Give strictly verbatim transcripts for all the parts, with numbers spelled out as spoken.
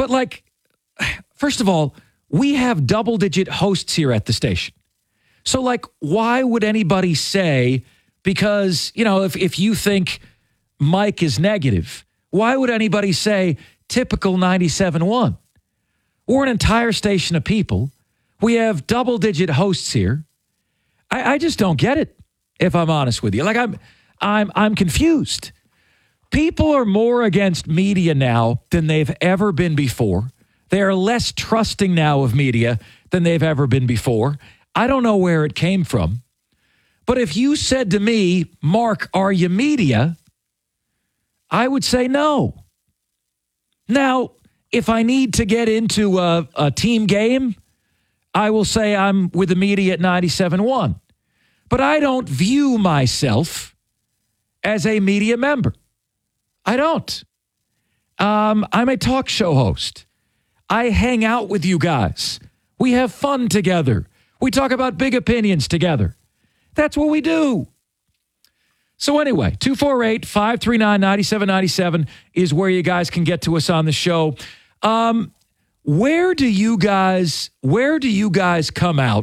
But like, first of all, we have double-digit hosts here at the station. So like, why would anybody say, because, you know, if, if you think Mike is negative, why would anybody say typical ninety-seven point one? We're an entire station of people. We have double-digit hosts here. I, I just don't get it, if I'm honest with you. Like, I'm, I'm, I'm confused. People are more against media now than they've ever been before. They are less trusting now of media than they've ever been before. I don't know where it came from. But if you said to me, Mark, are you media? I would say no. Now, if I need to get into a, a team game, I will say I'm with the media at ninety-seven point one. But I don't view myself as a media member. I don't. Um, I'm a talk show host. I hang out with you guys. We have fun together. We talk about big opinions together. That's what we do. So anyway, two four eight, five three nine, nine seven nine seven is where you guys can get to us on the show. Um, where do you guys, where do you guys come out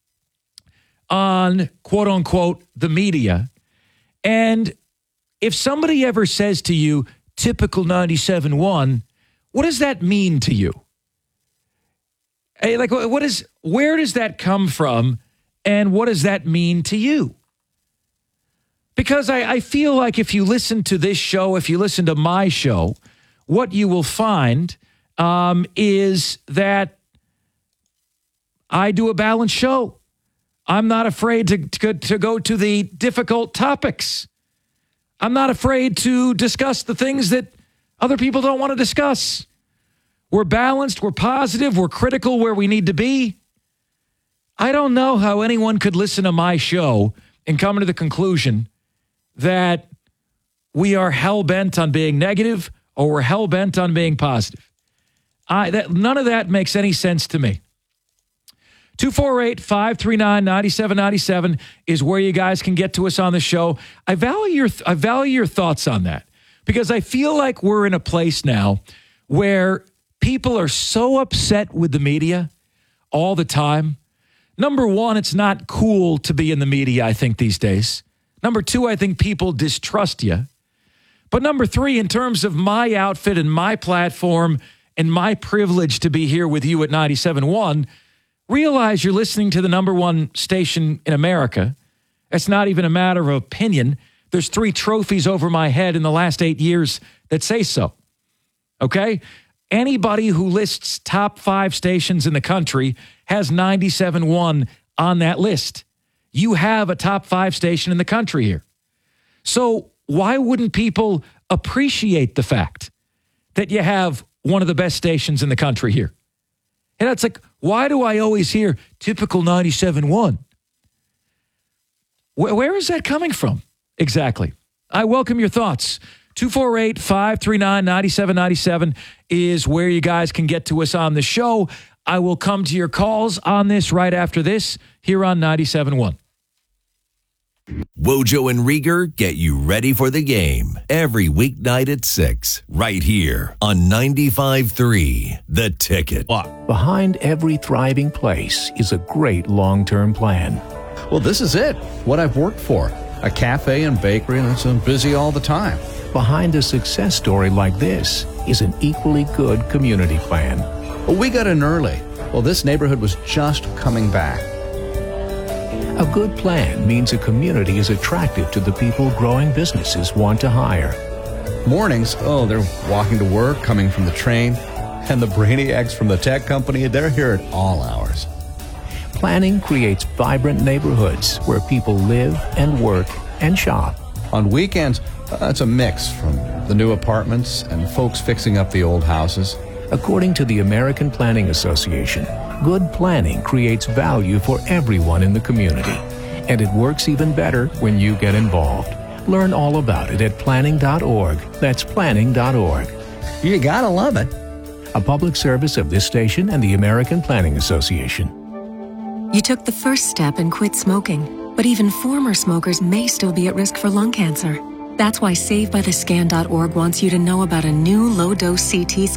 on, quote unquote, the media? And if somebody ever says to you, typical ninety-seven point one, what does that mean to you? Hey, like, what is, where does that come from? And what does that mean to you? Because I, I feel like if you listen to this show, if you listen to my show, what you will find um, is that I do a balanced show. I'm not afraid to, to, to go to the difficult topics. I'm not afraid to discuss the things that other people don't want to discuss. We're balanced, we're positive, we're critical where we need to be. I don't know how anyone could listen to my show and come to the conclusion that we are hell-bent on being negative or we're hell-bent on being positive. I, that, none of that makes any sense to me. two four eight, five three nine, nine seven nine seven is where you guys can get to us on the show. I value your I value your thoughts on that because I feel like we're in a place now where people are so upset with the media all the time. Number one, it's not cool to be in the media, I think, these days. Number two, I think people distrust you. But number three, in terms of my outfit and my platform and my privilege to be here with you at ninety-seven point one, realize you're listening to the number one station in America. It's not even a matter of opinion. There's three trophies over my head in the last eight years that say so. Okay? Anybody who lists top five stations in the country has ninety-seven point one on that list. You have a top five station in the country here. So why wouldn't people appreciate the fact that you have one of the best stations in the country here? And it's like, why do I always hear typical ninety-seven point one? Where, where is that coming from exactly? I welcome your thoughts. two four eight, five three nine, nine seven nine seven is where you guys can get to us on the show. I will come to your calls on this right after this here on ninety-seven point one. Wojo and Rieger get you ready for the game every weeknight at six, right here on ninety-five point three, The Ticket. Behind every thriving place is a great long-term plan. Well, this is it, what I've worked for. A cafe and bakery that's busy all the time. Behind a success story like this is an equally good community plan. Well, we got in early. Well, this neighborhood was just coming back. A good plan means a community is attractive to the people growing businesses want to hire. Mornings, oh, they're walking to work, coming from the train. And the brainiacs from the tech company, they're here at all hours. Planning creates vibrant neighborhoods where people live and work and shop. On weekends, uh, it's a mix from the new apartments and folks fixing up the old houses. According to the American Planning Association, good planning creates value for everyone in the community. And it works even better when you get involved. Learn all about it at planning dot org. That's planning dot org. You gotta love it. A public service of this station and the American Planning Association. You took the first step and quit smoking, but even former smokers may still be at risk for lung cancer. That's why save by the scan dot org wants you to know about a new low-dose C T scan